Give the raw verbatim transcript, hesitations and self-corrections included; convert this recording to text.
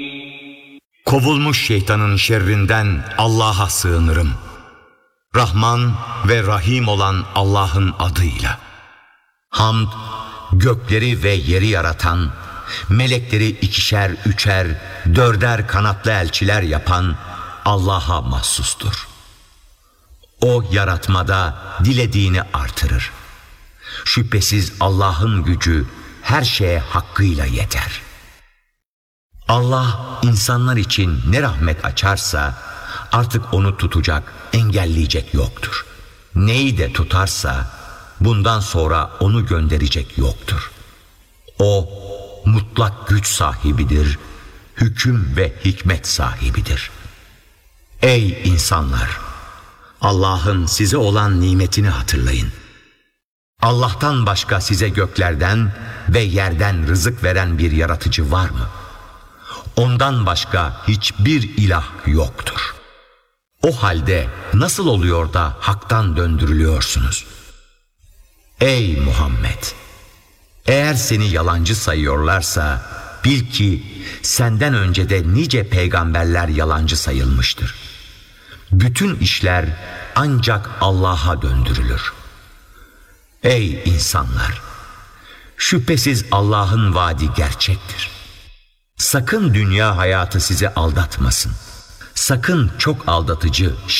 Kovulmuş şeytanın şerrinden Allah'a sığınırım. Rahman ve Rahim olan Allah'ın adıyla. Hamd, gökleri ve yeri yaratan, melekleri ikişer, üçer, dörder kanatlı elçiler yapan Allah'a mahsustur. O yaratmada dilediğini artırır. Şüphesiz Allah'ın gücü her şeye hakkıyla yeter. Allah insanlar için ne rahmet açarsa artık onu tutacak, engelleyecek yoktur. Neyi de tutarsa bundan sonra onu gönderecek yoktur. O mutlak güç sahibidir, hüküm ve hikmet sahibidir. Ey insanlar! Allah'ın size olan nimetini hatırlayın. Allah'tan başka size göklerden ve yerden rızık veren bir yaratıcı var mı? Ondan başka hiçbir ilah yoktur. O halde nasıl oluyor da haktan döndürülüyorsunuz? Ey Muhammed! Eğer seni yalancı sayıyorlarsa bil ki senden önce de nice peygamberler yalancı sayılmıştır. Bütün işler ancak Allah'a döndürülür. Ey insanlar! Şüphesiz Allah'ın vaadi gerçektir. Sakın dünya hayatı sizi aldatmasın. Sakın çok aldatıcı,